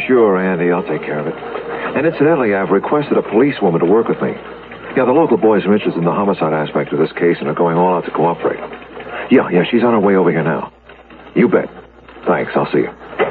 Sure, Andy. I'll take care of it. And incidentally, I've requested a policewoman to work with me. Yeah, the local boys are interested in the homicide aspect of this case and are going all out to cooperate. Yeah, she's on her way over here now. You bet. Thanks. I'll see you.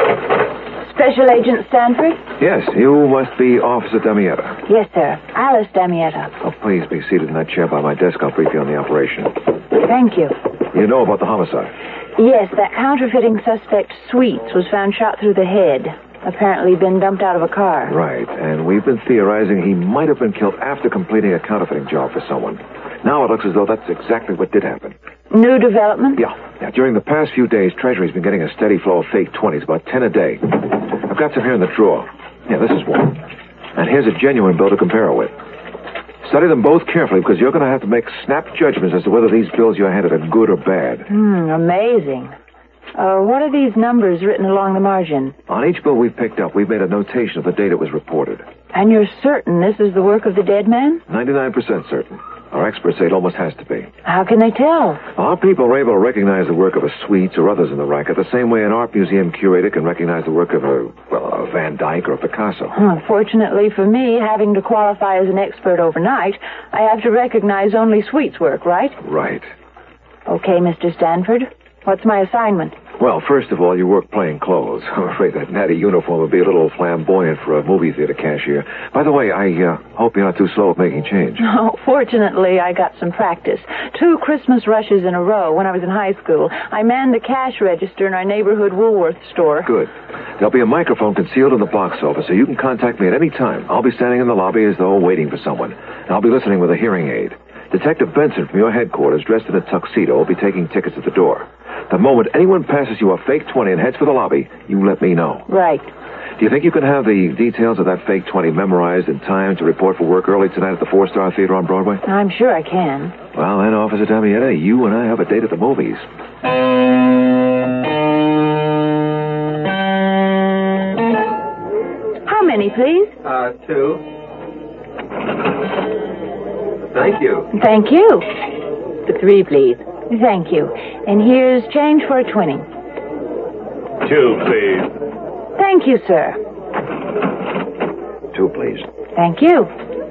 Special Agent Stanford? Yes, you must be Officer Damietta. Yes, sir. Alice Damietta. Oh, please be seated in that chair by my desk. I'll brief you on the operation. Thank you. You know about the homicide? Yes, that counterfeiting suspect, Sweets, was found shot through the head. Apparently been dumped out of a car. Right, and we've been theorizing he might have been killed after completing a counterfeiting job for someone. Now it looks as though that's exactly what did happen. New development? Yeah. During the past few days, Treasury's been getting a steady flow of fake 20s, about 10 a day. I've got some here in the drawer. Yeah, this is one. And here's a genuine bill to compare it with. Study them both carefully, because you're going to have to make snap judgments as to whether these bills you're handed are good or bad. Amazing. What are these numbers written along the margin? On each bill we've picked up, we've made a notation of the date it was reported. And you're certain this is the work of the dead man? 99% certain. Our experts say it almost has to be. How can they tell? Our people are able to recognize the work of a Sweets or others in the racket the same way an art museum curator can recognize the work of a Van Dyke or a Picasso. Fortunately for me, having to qualify as an expert overnight, I have to recognize only Sweets' work, right? Right. Okay, Mr. Stanford. What's my assignment? Well, first of all, you work plain clothes. I'm afraid that natty uniform would be a little flamboyant for a movie theater cashier. By the way, I hope you're not too slow at making change. Oh, fortunately, I got some practice. 2 Christmas rushes in a row when I was in high school. I manned the cash register in our neighborhood Woolworth store. Good. There'll be a microphone concealed in the box office, so you can contact me at any time. I'll be standing in the lobby as though waiting for someone. And I'll be listening with a hearing aid. Detective Benson from your headquarters, dressed in a tuxedo, will be taking tickets at the door. The moment anyone passes you a fake 20 and heads for the lobby, you let me know. Right. Do you think you can have the details of that fake 20 memorized in time to report for work early tonight at the 4-Star Theater on Broadway? I'm sure I can. Well, then, Officer Damietta, you and I have a date at the movies. How many, please? 2. Thank you. Thank you. 3, please. Thank you. And here's change for a 20. 2, please. Thank you, sir. 2, please. Thank you.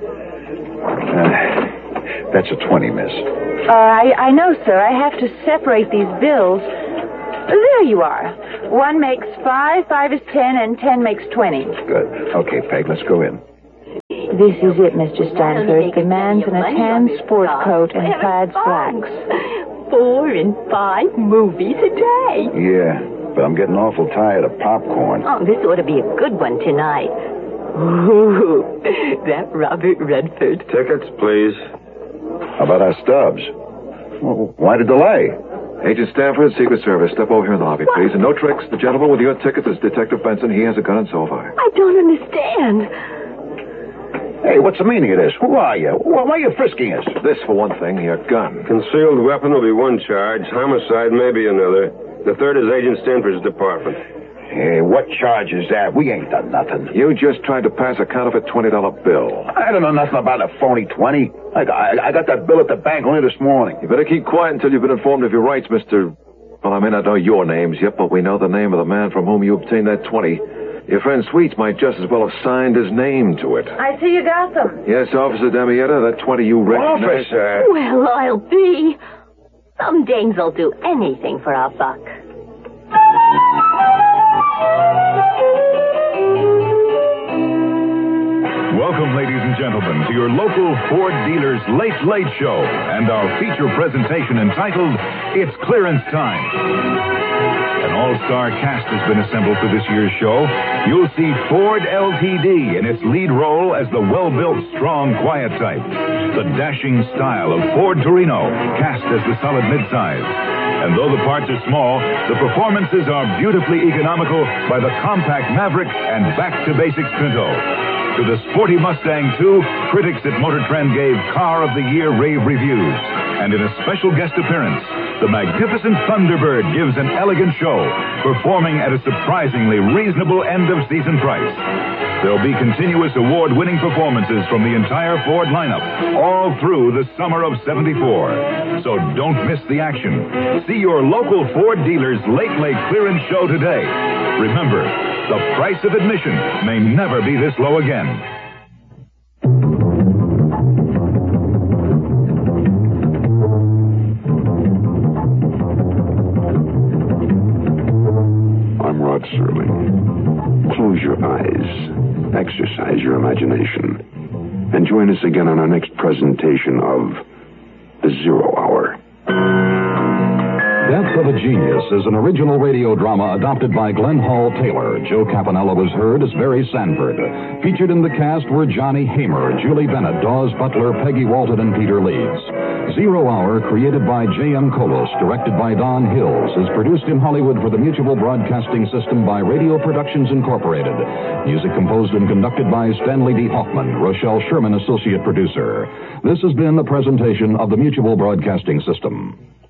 That's a 20, miss. I know, sir. I have to separate these bills. There you are. 1 makes 5, 5 is 10, and 10 makes 20. Good. Okay, Peg, let's go in. This is it, Mr. Stanford. The man's in a tan sport coat and plaid slacks. 4 and 5 movies a day. Yeah, but I'm getting awful tired of popcorn. Oh, this ought to be a good one tonight. Ooh, that Robert Redford. Tickets, please. How about our stubs? Well, why the delay? Agent Stanford, Secret Service, step over here in the lobby, please. And no tricks. The gentleman with your ticket is Detective Benson. He has a gun and so have I. I don't understand. Hey, what's the meaning of this? Who are you? Why are you frisking us? This, for one thing, your gun. Concealed weapon will be 1 charge. Homicide may be another. The 3rd is Agent Stanford's department. Hey, what charge is that? We ain't done nothing. You just tried to pass a counterfeit $20 bill. I don't know nothing about a phony 20. I got that bill at the bank only this morning. You better keep quiet until you've been informed of your rights, Mr. Well, I may not know your names yet, but we know the name of the man from whom you obtained that 20. Your friend Sweets might just as well have signed his name to it. I see you got them. Yes, Officer Damietta, that 20 you recognize. Officer! Well, I'll be. Some dames will do anything for a buck. Welcome, ladies and gentlemen, to your local Ford dealer's Late Late Show and our feature presentation entitled It's Clearance Time. An all-star cast has been assembled for this year's show. You'll see Ford LTD in its lead role as the well-built, strong, quiet type. The dashing style of Ford Torino, cast as the solid midsize. And though the parts are small, the performances are beautifully economical by the compact Maverick and back-to-basics Pinto. To the sporty Mustang, too, critics at Motor Trend gave Car of the Year rave reviews. And in a special guest appearance, the magnificent Thunderbird gives an elegant show, performing at a surprisingly reasonable end-of-season price. There'll be continuous award-winning performances from the entire Ford lineup, all through the summer of '74. So don't miss the action. See your local Ford dealer's Late Late Clearance Show today. Remember, The price of admission may never be this low again. I'm Rod Serling. Close your eyes. Exercise your imagination. And join us again on our next presentation of The Zero Hour. Death of a Genius is an original radio drama adopted by Glenn Hall Taylor. Joe Campanella was heard as Barry Sanford. Featured in the cast were Johnny Hamer, Julie Bennett, Dawes Butler, Peggy Walton, and Peter Leeds. Zero Hour, created by J.M. Kolos, directed by Don Hills, is produced in Hollywood for the Mutual Broadcasting System by Radio Productions Incorporated. Music composed and conducted by Stanley D. Hoffman, Rochelle Sherman, associate producer. This has been a presentation of the Mutual Broadcasting System.